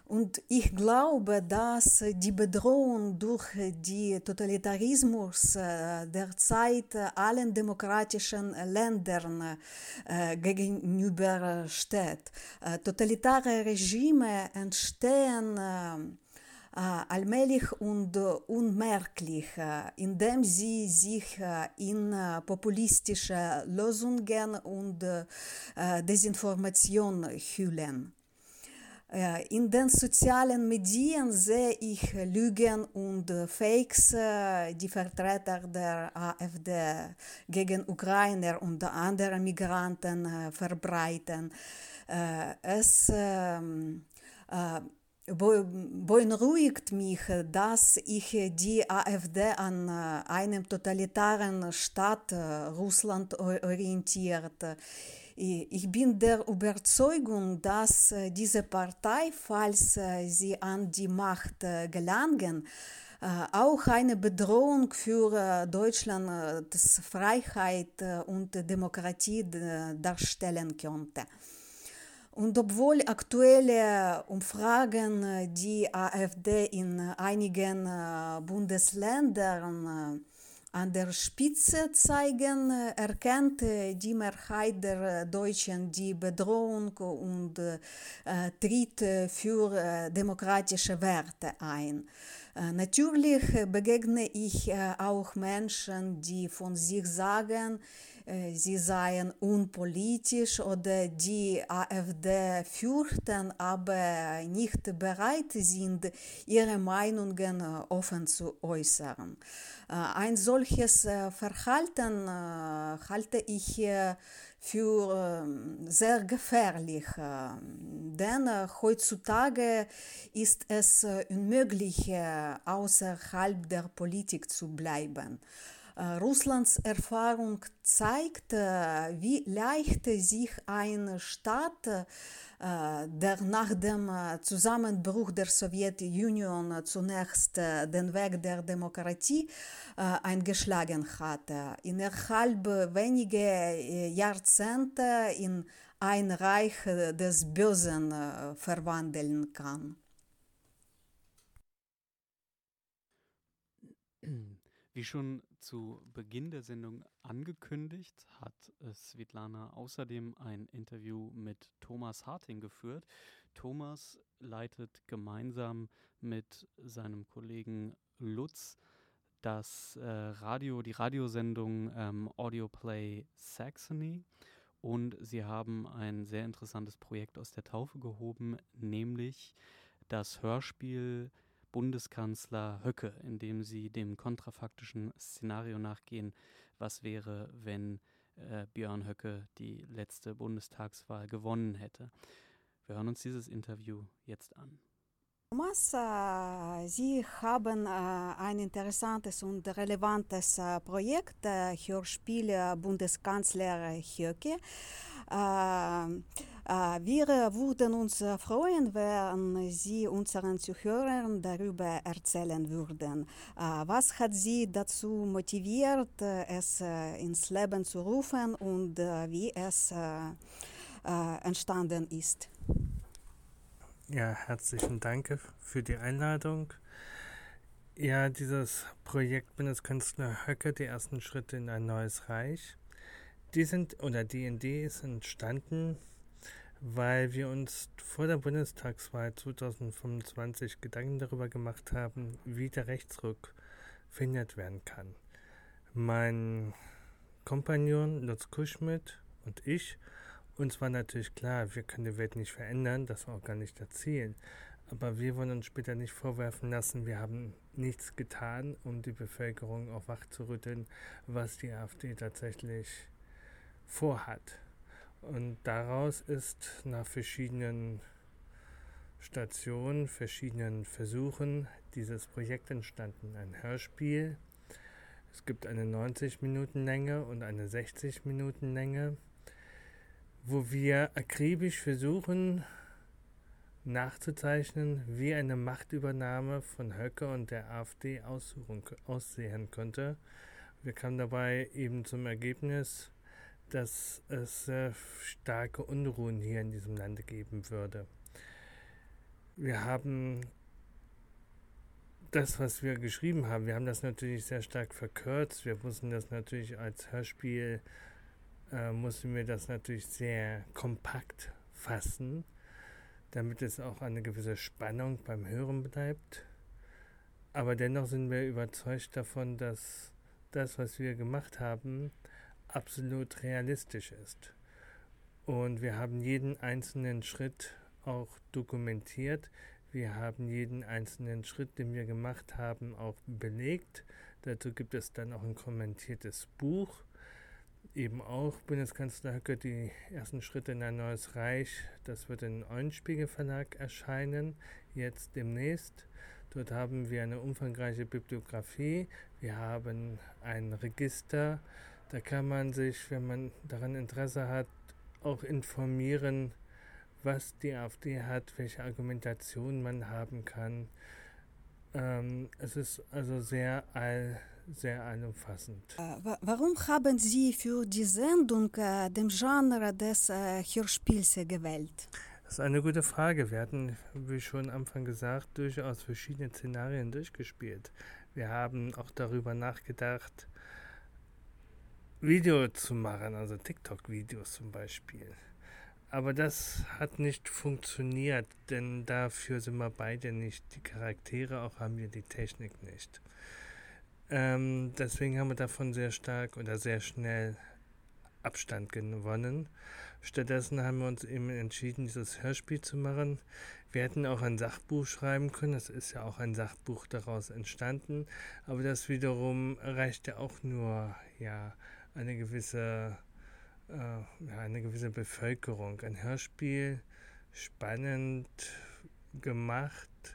Und ich glaube, dass die Bedrohung durch den Totalitarismus derzeit allen demokratischen Ländern gegenübersteht. Totalitäre Regime entstehen allmählich und unmerklich, indem sie sich in populistische Lösungen und Desinformation hüllen. In den sozialen Medien sehe ich Lügen und Fakes, die Vertreter der AfD gegen Ukrainer und andere Migranten verbreiten. Es beunruhigt mich, dass ich die AfD an einem totalitären Staat Russland orientiert. Ich bin der Überzeugung, dass diese Partei, falls sie an die Macht gelangen, auch eine Bedrohung für Deutschlands Freiheit und Demokratie darstellen könnte. Und obwohl aktuelle Umfragen die AfD in einigen Bundesländern an der Spitze zeigen, erkennt die Mehrheit der Deutschen die Bedrohung und tritt für demokratische Werte ein. Natürlich begegne ich auch Menschen, die von sich sagen, sie seien unpolitisch oder die AfD fürchten, aber nicht bereit sind, ihre Meinungen offen zu äußern. Ein solches Verhalten halte ich für sehr gefährlich, denn heutzutage ist es unmöglich, außerhalb der Politik zu bleiben. Russlands Erfahrung zeigt, wie leicht sich ein Staat, der nach dem Zusammenbruch der Sowjetunion zunächst den Weg der Demokratie eingeschlagen hat, innerhalb weniger Jahrzehnte in ein Reich des Bösen verwandeln kann. Wie schon zu Beginn der Sendung angekündigt, hat Svetlana außerdem ein Interview mit Thomas Harting geführt. Thomas leitet gemeinsam mit seinem Kollegen Lutz die Radiosendung Audioplay Saxony, und sie haben ein sehr interessantes Projekt aus der Taufe gehoben, nämlich das Hörspiel Bundeskanzler Höcke, in dem sie dem kontrafaktischen Szenario nachgehen, was wäre, wenn Björn Höcke die letzte Bundestagswahl gewonnen hätte. Wir hören uns dieses Interview jetzt an. Thomas, Sie haben ein interessantes und relevantes Projekt, Hörspiel Bundeskanzler Höcke. Wir würden uns freuen, wenn Sie unseren Zuhörern darüber erzählen würden. Was hat Sie dazu motiviert, es ins Leben zu rufen und wie es entstanden ist? Ja, herzlichen Dank für die Einladung. Ja, dieses Projekt Bundeskanzler Höcke, die ersten Schritte in ein neues Reich, die Idee ist entstanden, weil wir uns vor der Bundestagswahl 2025 Gedanken darüber gemacht haben, wie der Rechtsruck verhindert werden kann. Mein Kompagnon Lutz Kuschmidt und ich, uns war natürlich klar, wir können die Welt nicht verändern, das war auch gar nicht das Ziel. Aber wir wollen uns später nicht vorwerfen lassen, wir haben nichts getan, um die Bevölkerung auch wachzurütteln, was die AfD tatsächlich vorhat. Und daraus ist nach verschiedenen Stationen, verschiedenen Versuchen dieses Projekt entstanden. Ein Hörspiel. Es gibt eine 90 Minuten Länge und eine 60 Minuten Länge, wo wir akribisch versuchen nachzuzeichnen, wie eine Machtübernahme von Höcke und der AfD aussehen könnte. Wir kamen dabei eben zum Ergebnis, dass es starke Unruhen hier in diesem Lande geben würde. wir haben das, was wir geschrieben haben, wir haben das natürlich sehr stark verkürzt. Wir mussten das natürlich als Hörspiel, mussten wir das natürlich sehr kompakt fassen, damit es auch eine gewisse Spannung beim Hören bleibt. Aber dennoch sind wir überzeugt davon, dass das, was wir gemacht haben, absolut realistisch ist. Und wir haben jeden einzelnen Schritt auch dokumentiert. Wir haben jeden einzelnen Schritt, den wir gemacht haben, auch belegt. Dazu gibt es dann auch ein kommentiertes Buch. Eben auch Bundeskanzler Höcke, die ersten Schritte in ein neues Reich. Das wird im Eulenspiegel Verlag erscheinen, jetzt demnächst. Dort haben wir eine umfangreiche Bibliografie. Wir haben ein Register. Da kann man sich, wenn man daran Interesse hat, auch informieren, was die AfD hat, welche Argumentation man haben kann. Es ist also sehr allumfassend. Warum haben Sie für die Sendung den Genre des Hörspiels gewählt? Das ist eine gute Frage. Wir hatten, wie schon am Anfang gesagt, durchaus verschiedene Szenarien durchgespielt. Wir haben auch darüber nachgedacht, Video zu machen, also TikTok-Videos zum Beispiel. Aber das hat nicht funktioniert, denn dafür sind wir beide nicht die Charaktere, auch haben wir die Technik nicht. Deswegen haben wir davon sehr stark oder sehr schnell Abstand gewonnen. Stattdessen haben wir uns eben entschieden, dieses Hörspiel zu machen. Wir hätten auch ein Sachbuch schreiben können, es ist ja auch ein Sachbuch daraus entstanden, aber das wiederum reicht ja auch nur eine gewisse Bevölkerung. Ein Hörspiel, spannend gemacht,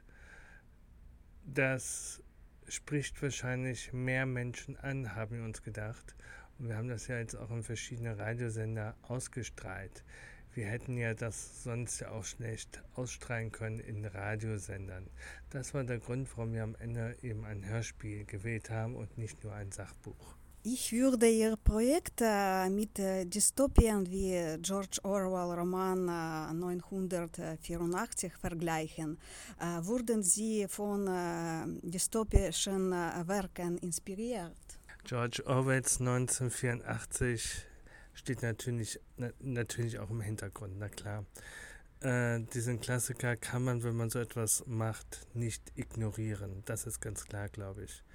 das spricht wahrscheinlich mehr Menschen an, haben wir uns gedacht. Und wir haben das ja jetzt auch in verschiedene Radiosender ausgestrahlt. Wir hätten ja das sonst ja auch schlecht ausstrahlen können in Radiosendern. Das war der Grund, warum wir am Ende eben ein Hörspiel gewählt haben und nicht nur ein Sachbuch. Ich würde Ihr Projekt mit Dystopien wie George Orwell Roman 1984 vergleichen. Wurden Sie von dystopischen Werken inspiriert? George Orwells 1984 steht natürlich auch im Hintergrund, na klar. Diesen Klassiker kann man, wenn man so etwas macht, nicht ignorieren. Das ist ganz klar, glaube ich.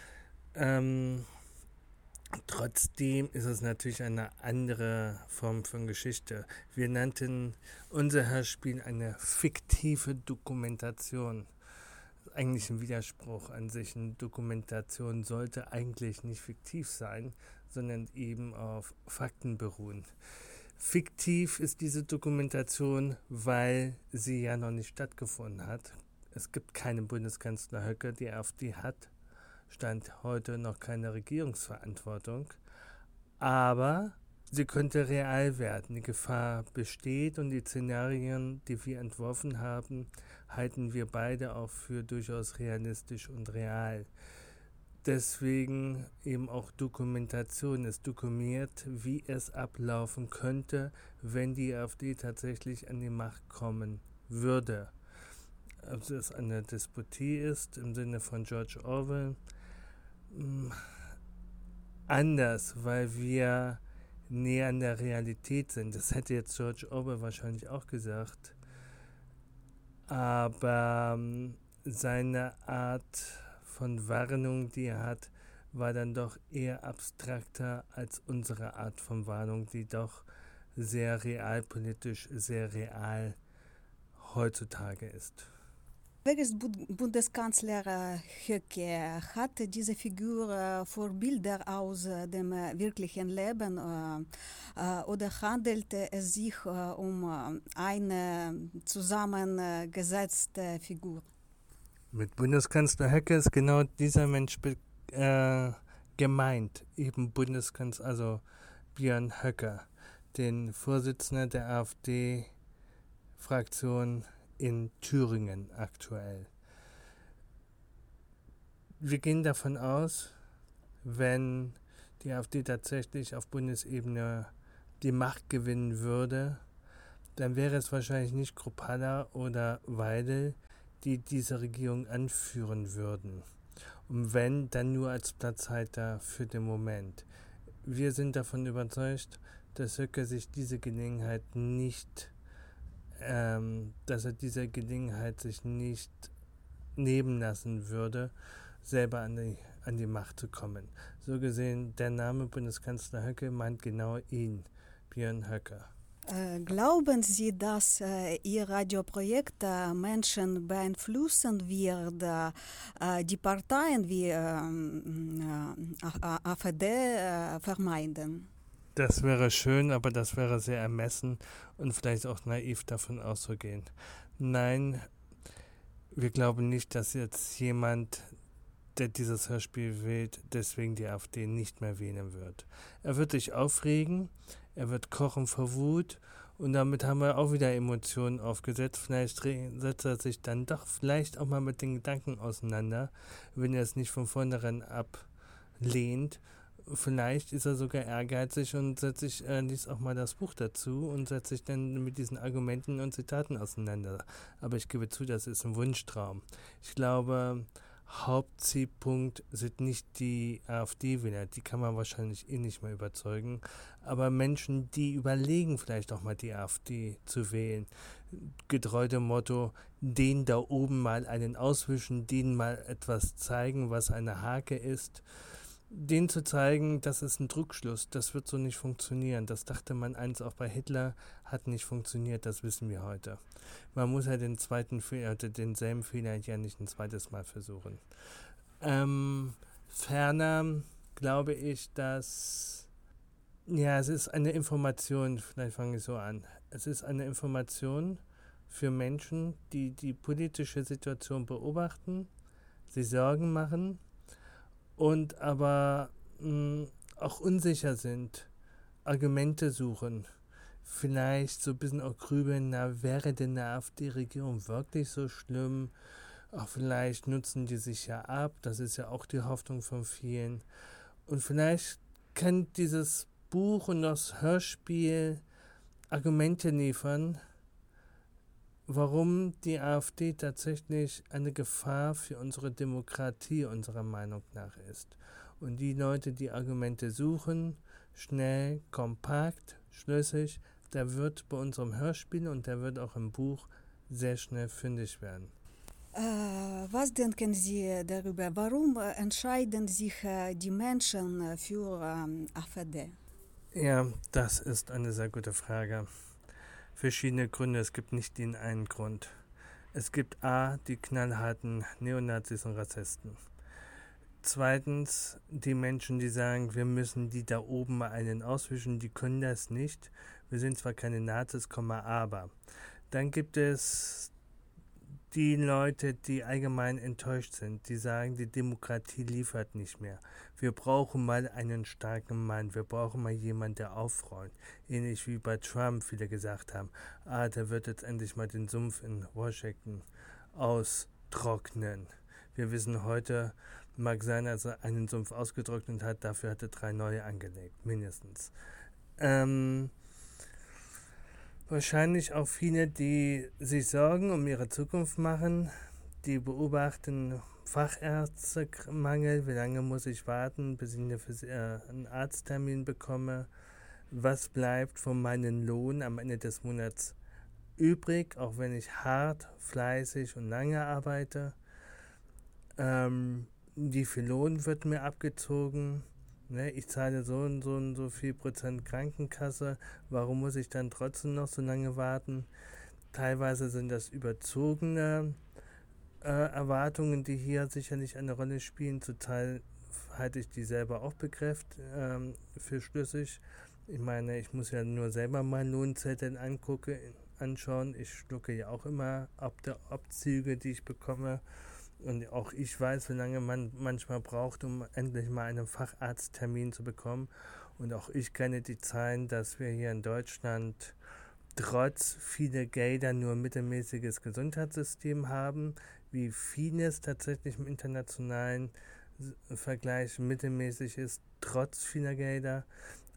Trotzdem ist es natürlich eine andere Form von Geschichte. Wir nannten unser Hörspiel eine fiktive Dokumentation. Eigentlich ein Widerspruch an sich. Eine Dokumentation sollte eigentlich nicht fiktiv sein, sondern eben auf Fakten beruhen. Fiktiv ist diese Dokumentation, weil sie ja noch nicht stattgefunden hat. Es gibt keinen Bundeskanzler Höcke, die AfD hat Stand heute noch keine Regierungsverantwortung, aber sie könnte real werden. Die Gefahr besteht und die Szenarien, die wir entworfen haben, halten wir beide auch für durchaus realistisch und real. Deswegen eben auch Dokumentation. Es dokumentiert, wie es ablaufen könnte, wenn die AfD tatsächlich an die Macht kommen würde. Also es eine Despotie ist, im Sinne von George Orwell, anders, weil wir näher an der Realität sind. Das hätte jetzt George Orwell wahrscheinlich auch gesagt. Aber seine Art von Warnung, die er hat, war dann doch eher abstrakter als unsere Art von Warnung, die doch sehr realpolitisch, sehr real heutzutage ist. Wer ist Bundeskanzler Höcke? Hat diese Figur Vorbilder aus dem wirklichen Leben oder handelt es sich um eine zusammengesetzte Figur? Mit Bundeskanzler Höcke ist genau dieser Mensch gemeint, eben Bundeskanzler, also Björn Höcke, den Vorsitzenden der AfD-Fraktion in Thüringen aktuell. Wir gehen davon aus, wenn die AfD tatsächlich auf Bundesebene die Macht gewinnen würde, dann wäre es wahrscheinlich nicht Kruppalla oder Weidel, die diese Regierung anführen würden. Und wenn, dann nur als Platzhalter für den Moment. Wir sind davon überzeugt, dass Höcke sich diese Gelegenheit nicht, dass er diese Gelegenheit sich nicht nehmen lassen würde, selber an die Macht zu kommen. So gesehen, der Name Bundeskanzler Höcke meint genau ihn, Björn Höcke. Glauben Sie, dass Ihr Radioprojekt Menschen beeinflussen wird, die Parteien wie AfD vermeiden? Das wäre schön, aber das wäre sehr ermessen und vielleicht auch naiv davon auszugehen. Nein, wir glauben nicht, dass jetzt jemand, der dieses Hörspiel wählt, deswegen die AfD nicht mehr wählen wird. Er wird sich aufregen, er wird kochen vor Wut und damit haben wir auch wieder Emotionen aufgesetzt. Vielleicht setzt er sich dann doch vielleicht auch mal mit den Gedanken auseinander, wenn er es nicht von vornherein ablehnt. Vielleicht ist er sogar ehrgeizig und liest auch mal das Buch dazu und setzt sich dann mit diesen Argumenten und Zitaten auseinander. Aber ich gebe zu, das ist ein Wunschtraum. Ich glaube, Hauptzielpunkt sind nicht die AfD-Wähler, die kann man wahrscheinlich nicht mehr überzeugen, aber Menschen, die überlegen, vielleicht auch mal die AfD zu wählen, getreu dem Motto, denen da oben mal einen auswischen, denen mal etwas zeigen, was eine Hake ist, denen zu zeigen, das ist ein Druckschluss, das wird so nicht funktionieren. Das dachte man einst auch bei Hitler, hat nicht funktioniert, das wissen wir heute. Man muss ja denselben Fehler ja nicht ein zweites Mal versuchen. Ferner glaube ich, dass, ja, es ist eine Information, vielleicht fange ich so an, es ist eine Information für Menschen, die die politische Situation beobachten, sich Sorgen machen, und aber auch unsicher sind, Argumente suchen, vielleicht so ein bisschen auch grübeln, wäre denn eine AfD-Regierung wirklich so schlimm? Auch vielleicht nutzen die sich ja ab, das ist ja auch die Hoffnung von vielen. Und vielleicht kann dieses Buch und das Hörspiel Argumente liefern, warum die AfD tatsächlich eine Gefahr für unsere Demokratie unserer Meinung nach ist. Und die Leute, die Argumente suchen, schnell, kompakt, schlüssig, der wird bei unserem Hörspiel und der wird auch im Buch sehr schnell fündig werden. Was denken Sie darüber? Warum entscheiden sich die Menschen für AfD? Ja, das ist eine sehr gute Frage. Verschiedene Gründe, es gibt nicht den einen Grund. Es gibt A, die knallharten Neonazis und Rassisten. Zweitens, die Menschen, die sagen, wir müssen die da oben mal einen auswischen, die können das nicht. Wir sind zwar keine Nazis, aber. Dann gibt es die Leute, die allgemein enttäuscht sind, die sagen, die Demokratie liefert nicht mehr. Wir brauchen mal einen starken Mann, wir brauchen mal jemanden, der aufräumt. Ähnlich wie bei Trump viele gesagt haben, der wird jetzt endlich mal den Sumpf in Washington austrocknen. Wir wissen heute, mag sein, dass er einen Sumpf ausgetrocknet hat, dafür hat er 3 neue angelegt, mindestens. Wahrscheinlich auch viele, die sich Sorgen um ihre Zukunft machen, die beobachten Fachärztemangel, wie lange muss ich warten, bis ich einen Arzttermin bekomme, was bleibt von meinem Lohn am Ende des Monats übrig, auch wenn ich hart, fleißig und lange arbeite, wie viel Lohn wird mir abgezogen, ich zahle so und so und so viel Prozent Krankenkasse, warum muss ich dann trotzdem noch so lange warten? Teilweise sind das überzogene Erwartungen, die hier sicherlich eine Rolle spielen. Zum Teil halte ich die selber auch für schlüssig. Ich meine, ich muss ja nur selber mal Lohnzettel anschauen. Ich schlucke ja auch immer Abzüge, die ich bekomme. Und auch ich weiß, wie lange man manchmal braucht, um endlich mal einen Facharzttermin zu bekommen. Und auch ich kenne die Zahlen, dass wir hier in Deutschland trotz vieler Gelder nur ein mittelmäßiges Gesundheitssystem haben, wie vieles tatsächlich im internationalen Vergleich mittelmäßig ist, trotz vieler Gelder.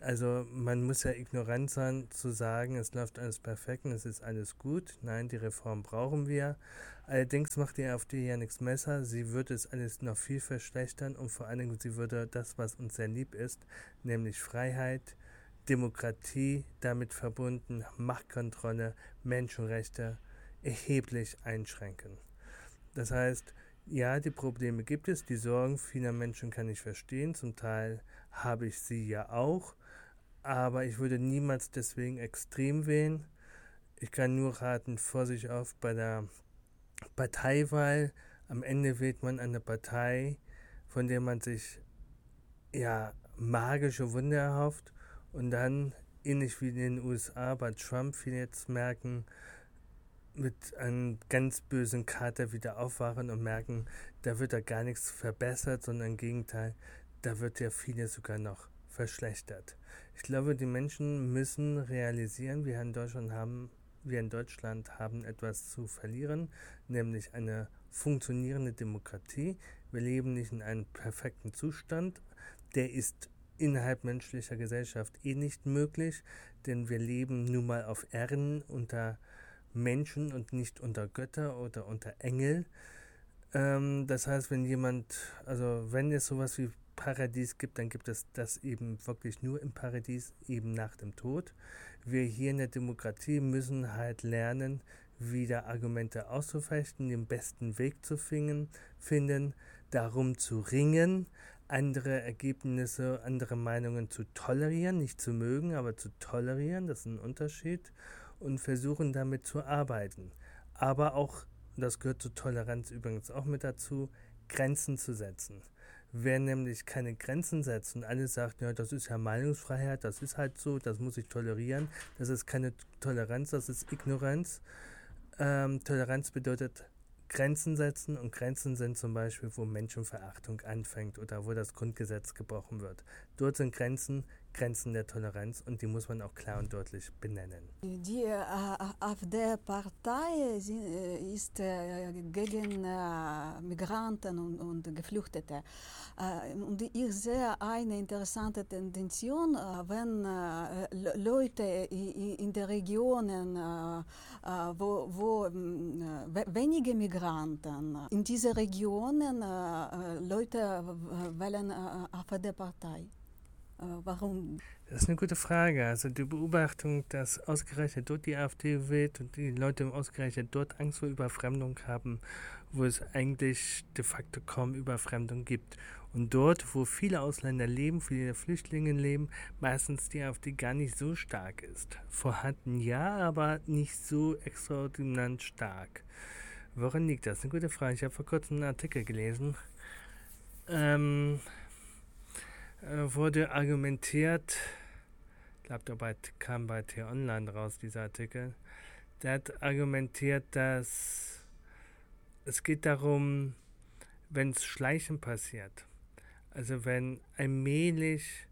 Also man muss ja ignorant sein, zu sagen, es läuft alles perfekt und es ist alles gut. Nein, die Reform brauchen wir. Allerdings macht die AfD ja nichts besser. Sie würde es alles noch viel verschlechtern und vor allen Dingen, sie würde das, was uns sehr lieb ist, nämlich Freiheit, Demokratie, damit verbunden Machtkontrolle, Menschenrechte, erheblich einschränken. Das heißt, ja, die Probleme gibt es, die Sorgen vieler Menschen kann ich verstehen, zum Teil habe ich sie ja auch, aber ich würde niemals deswegen extrem wählen. Ich kann nur raten, Vorsicht auf bei der Parteiwahl. Am Ende wählt man eine Partei, von der man sich ja magische Wunder erhofft und dann, ähnlich wie in den USA bei Trump, viele jetzt merken, mit einem ganz bösen Kater wieder aufwachen und merken, da wird da gar nichts verbessert, sondern im Gegenteil, da wird ja vieles sogar noch verschlechtert. Ich glaube, die Menschen müssen realisieren, wir in Deutschland haben etwas zu verlieren, nämlich eine funktionierende Demokratie. Wir leben nicht in einem perfekten Zustand, der ist innerhalb menschlicher Gesellschaft nicht möglich, denn wir leben nun mal auf Erden unter Menschen und nicht unter Götter oder unter Engel. Das heißt, wenn es sowas wie Paradies gibt, dann gibt es das eben wirklich nur im Paradies, eben nach dem Tod. Wir hier in der Demokratie müssen halt lernen, wieder Argumente auszufechten, den besten Weg zu finden, darum zu ringen, andere Ergebnisse, andere Meinungen zu tolerieren, nicht zu mögen, aber zu tolerieren, das ist ein Unterschied, und versuchen damit zu arbeiten. Aber auch, das gehört zur Toleranz übrigens auch mit dazu, Grenzen zu setzen. Wer nämlich keine Grenzen setzt und alles sagt, ja, das ist ja Meinungsfreiheit, das ist halt so, das muss ich tolerieren, das ist keine Toleranz, das ist Ignoranz. Toleranz bedeutet Grenzen setzen und Grenzen sind zum Beispiel, wo Menschenverachtung anfängt oder wo das Grundgesetz gebrochen wird. Dort sind Grenzen der Toleranz und die muss man auch klar und deutlich benennen. Die AfD-Partei ist gegen Migranten und Geflüchtete. Und ich sehe eine interessante Tendenz, wenn Leute in den Regionen, wo wenige Migranten, in diesen Regionen Leute wählen AfD-Partei. Warum? Das ist eine gute Frage. Also die Beobachtung, dass ausgerechnet dort die AfD wählt und die Leute ausgerechnet dort Angst vor Überfremdung haben, wo es eigentlich de facto kaum Überfremdung gibt. Und dort, wo viele Ausländer leben, viele Flüchtlinge leben, meistens die AfD gar nicht so stark ist. Vorhanden ja, aber nicht so extraordinär stark. Woran liegt das? Eine gute Frage. Ich habe vor kurzem einen Artikel gelesen. Wurde argumentiert, ich glaube, dabei kam bei T-Online raus, dieser Artikel, der hat argumentiert, dass es geht darum, wenn es schleichend passiert, also wenn allmählich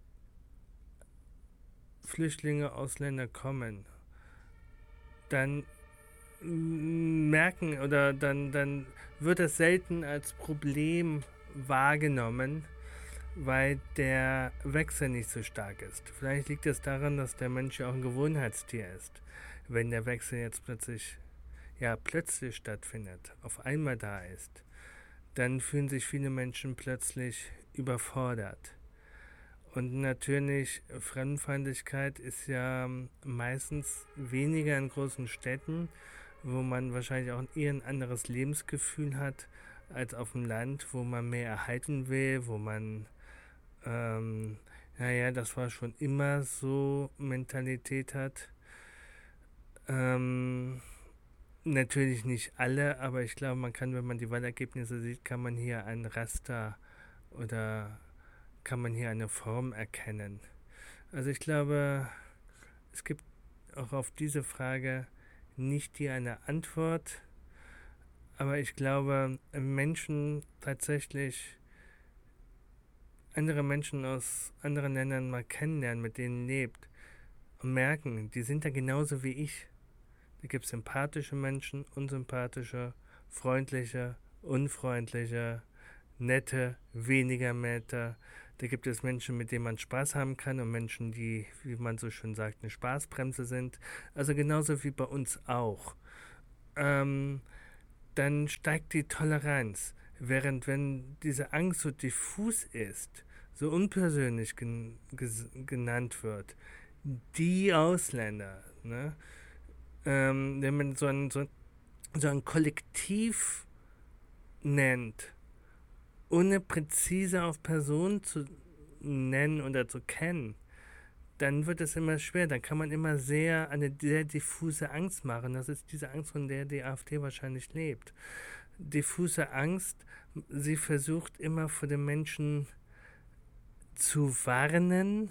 Flüchtlinge, Ausländer kommen, dann merken oder dann wird es selten als Problem wahrgenommen, weil der Wechsel nicht so stark ist. Vielleicht liegt es daran, dass der Mensch ja auch ein Gewohnheitstier ist. Wenn der Wechsel jetzt plötzlich stattfindet, auf einmal da ist, dann fühlen sich viele Menschen plötzlich überfordert. Und natürlich, Fremdenfeindlichkeit ist ja meistens weniger in großen Städten, wo man wahrscheinlich auch eher ein anderes Lebensgefühl hat, als auf dem Land, wo man mehr erhalten will, wo man das war schon immer so Mentalität hat. Natürlich nicht alle, aber ich glaube, man kann, wenn man die Wahlergebnisse sieht, kann man hier ein Raster oder kann man hier eine Form erkennen. Also ich glaube, es gibt auch auf diese Frage nicht hier eine Antwort, aber ich glaube, Menschen tatsächlich andere Menschen aus anderen Ländern mal kennenlernen, mit denen lebt und merken, die sind ja genauso wie ich. Da gibt es sympathische Menschen, unsympathische, freundliche, unfreundliche, nette, weniger nette. Da gibt es Menschen, mit denen man Spaß haben kann und Menschen, die, wie man so schön sagt, eine Spaßbremse sind. Also genauso wie bei uns auch. Dann steigt die Toleranz. Während wenn diese Angst so diffus ist, so unpersönlich genannt wird, die Ausländer, ne? Wenn man so ein Kollektiv nennt, ohne präzise auf Personen zu nennen oder zu kennen, dann wird es immer schwer. Dann kann man immer eine sehr diffuse Angst machen. Das ist diese Angst, von der die AfD wahrscheinlich lebt. Diffuse Angst, sie versucht immer vor den Menschen zu warnen,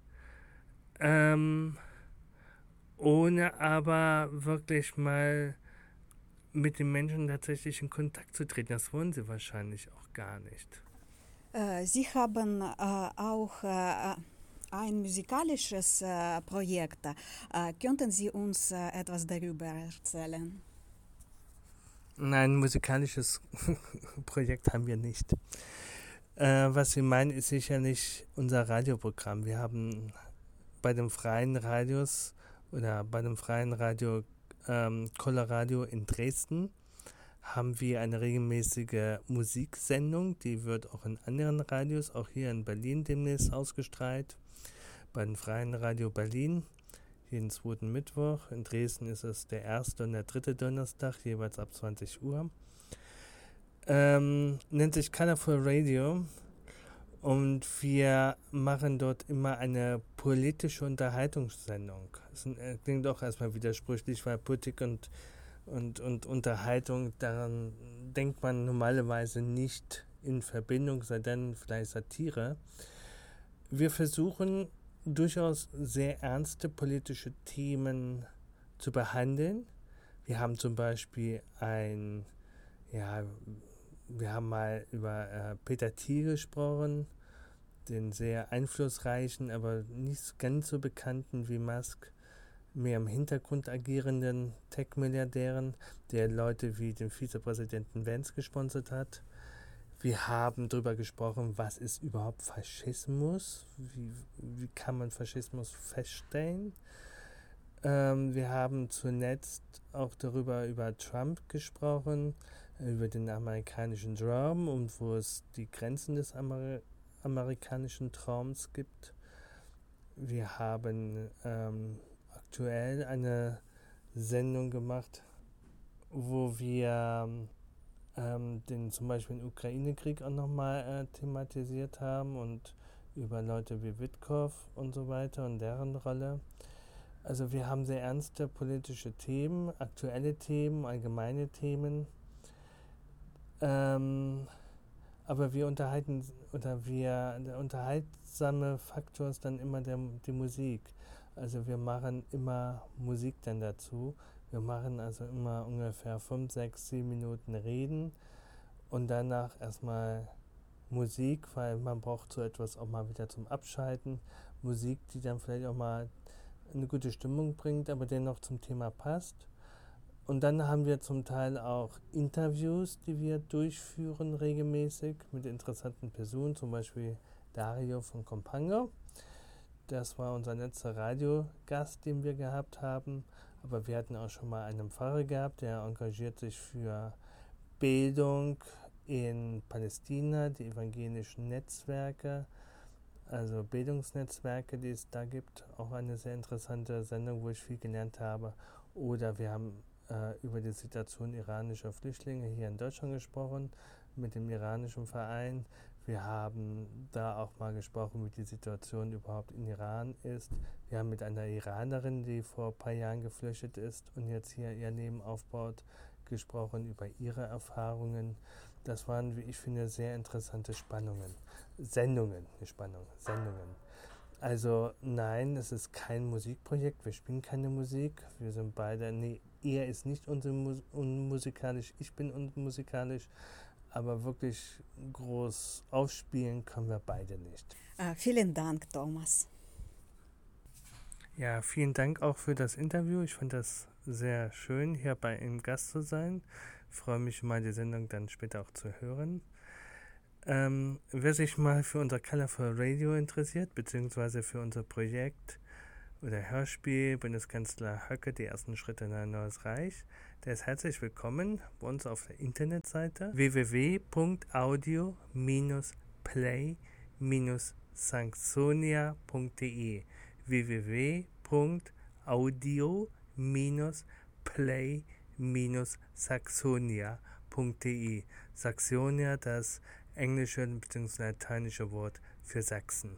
ohne aber wirklich mal mit den Menschen tatsächlich in Kontakt zu treten. Das wollen sie wahrscheinlich auch gar nicht. Sie haben auch ein musikalisches Projekt. Könnten Sie uns etwas darüber erzählen? Nein, ein musikalisches Projekt haben wir nicht. Was Sie meinen, ist sicherlich unser Radioprogramm. Wir haben bei dem freien Radios oder bei dem freien Radio Colorado in Dresden haben wir eine regelmäßige Musiksendung, die wird auch in anderen Radios, auch hier in Berlin demnächst ausgestrahlt. Bei dem freien Radio Berlin, jeden zweiten Mittwoch. In Dresden ist es der erste und der dritte Donnerstag, jeweils ab 20 Uhr. Nennt sich Colorful Radio und wir machen dort immer eine politische Unterhaltungssendung. Das klingt auch erstmal widersprüchlich, weil Politik und Unterhaltung, daran denkt man normalerweise nicht in Verbindung, sei denn vielleicht Satire. Wir versuchen durchaus sehr ernste politische Themen zu behandeln. Wir haben zum Beispiel wir haben mal über Peter Thiel gesprochen, den sehr einflussreichen, aber nicht ganz so bekannten wie Musk, mehr im Hintergrund agierenden Tech-Milliardären, der Leute wie den Vizepräsidenten Vance gesponsert hat. Wir haben darüber gesprochen, was ist überhaupt Faschismus? Wie kann man Faschismus feststellen? Wir haben zuletzt auch über Trump gesprochen, über den amerikanischen Traum und wo es die Grenzen des amerikanischen Traums gibt. Wir haben aktuell eine Sendung gemacht, wo wir zum Beispiel den Ukraine-Krieg auch nochmal thematisiert haben und über Leute wie Witkow und so weiter und deren Rolle. Also wir haben sehr ernste politische Themen, aktuelle Themen, allgemeine Themen. Aber der unterhaltsame Faktor ist dann immer die Musik. Also wir machen immer Musik dann dazu. Wir machen also immer ungefähr 5, 6, 7 Minuten Reden und danach erstmal Musik, weil man braucht so etwas auch mal wieder zum Abschalten. Musik, die dann vielleicht auch mal eine gute Stimmung bringt, aber dennoch zum Thema passt. Und dann haben wir zum Teil auch Interviews, die wir durchführen regelmäßig mit interessanten Personen, zum Beispiel Dario von Compango. Das war unser letzter Radiogast, den wir gehabt haben. Aber wir hatten auch schon mal einen Pfarrer gehabt, der engagiert sich für Bildung in Palästina, die evangelischen Netzwerke, also Bildungsnetzwerke, die es da gibt. Auch eine sehr interessante Sendung, wo ich viel gelernt habe. Oder wir haben über die Situation iranischer Flüchtlinge hier in Deutschland gesprochen, mit dem iranischen Verein. Wir haben da auch mal gesprochen, wie die Situation überhaupt in Iran ist. Wir haben mit einer Iranerin, die vor ein paar Jahren geflüchtet ist und jetzt hier ihr Leben aufbaut, gesprochen über ihre Erfahrungen. Das waren, wie ich finde, sehr interessante Sendungen. Also nein, es ist kein Musikprojekt, wir spielen keine Musik, wir sind beide, er ist nicht unmusikalisch, ich bin unmusikalisch, aber wirklich groß aufspielen können wir beide nicht. Vielen Dank, Thomas. Ja, vielen Dank auch für das Interview. Ich fand das sehr schön, hier bei Ihnen Gast zu sein. Ich freue mich mal, die Sendung dann später auch zu hören. Wer sich mal für unser Colorful Radio interessiert, beziehungsweise für unser Projekt oder Hörspiel Bundeskanzler Höcke, die ersten Schritte in ein neues Reich, der ist herzlich willkommen bei uns auf der Internetseite www.audio-play-saxonia.de www.audio-play-saxonia.de Saxonia, das englische bzw. lateinische Wort für Sachsen.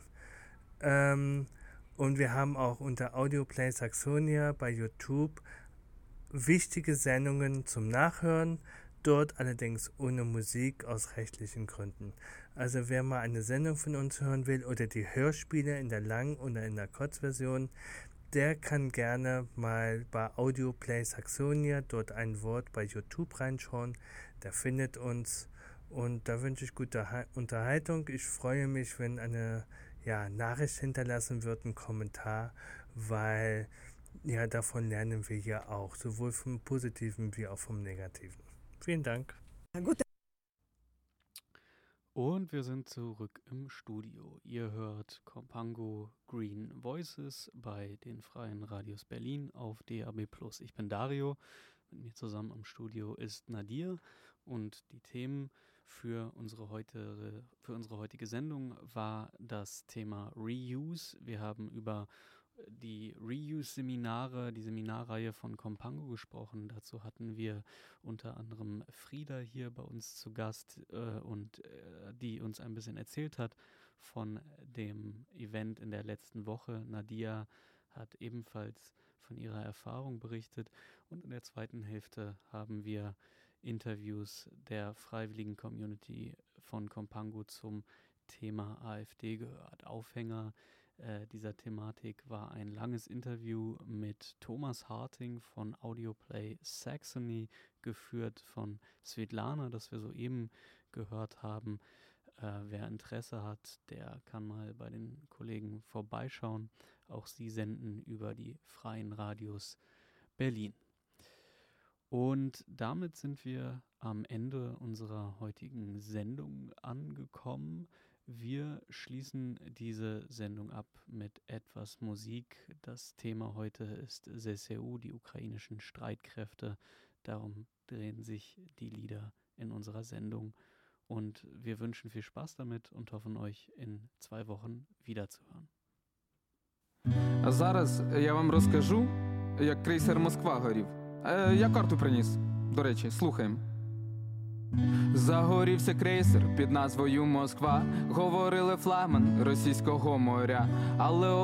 Und wir haben auch unter Audioplay Saxonia bei YouTube wichtige Sendungen zum Nachhören, dort allerdings ohne Musik aus rechtlichen Gründen. Also wer mal eine Sendung von uns hören will oder die Hörspiele in der Lang- oder in der Kurzversion, der kann gerne mal bei Audioplay Saxonia dort ein Wort bei YouTube reinschauen. Der findet uns und da wünsche ich gute Unterhaltung. Ich freue mich, wenn eine Nachricht hinterlassen wird, ein Kommentar, weil davon lernen wir ja auch, sowohl vom Positiven wie auch vom Negativen. Vielen Dank. Gut. Und wir sind zurück im Studio. Ihr hört Kompango Green Voices bei den Freien Radios Berlin auf DAB+. Ich bin Dario, mit mir zusammen im Studio ist Nadir und die Themen für unsere heutige Sendung war das Thema Reuse. Wir haben über die Reuse-Seminare, die Seminarreihe von Kompango gesprochen. Dazu hatten wir unter anderem Frieda hier bei uns zu Gast die uns ein bisschen erzählt hat von dem Event in der letzten Woche. Nadia hat ebenfalls von ihrer Erfahrung berichtet und in der zweiten Hälfte haben wir Interviews der freiwilligen Community von Kompango zum Thema AfD gehört. Aufhänger dieser Thematik war ein langes Interview mit Thomas Harting von Audioplay Saxony, geführt von Svetlana, das wir soeben gehört haben. Wer Interesse hat, der kann mal bei den Kollegen vorbeischauen. Auch sie senden über die Freien Radios Berlin. Und damit sind wir am Ende unserer heutigen Sendung angekommen. Wir schließen diese Sendung ab mit etwas Musik. Das Thema heute ist ZSU, die ukrainischen Streitkräfte. Darum drehen sich die Lieder in unserer Sendung. Und wir wünschen viel Spaß damit und hoffen, euch in 2 Wochen wiederzuhören. А зараз я вам розкажу, як крейсер «Москва» горів. Я карту приніс. До речі, слухаємо. Загорівся крейсер під назвою «Москва», говорили флагман російського моря, але